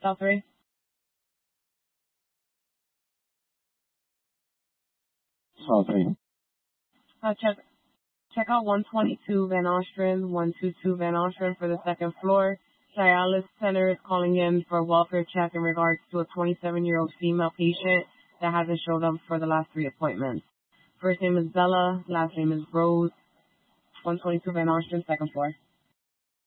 Cell 3. Cell 3. Check out 122 Van Ostrin, 122 Van Ostrin for the second floor. Cialis Center is calling in for a welfare check in regards to a 27-year-old female patient that hasn't showed up for the last 3 appointments. First name is Bella, last name is Rose. 122 Van Ostrin, second floor.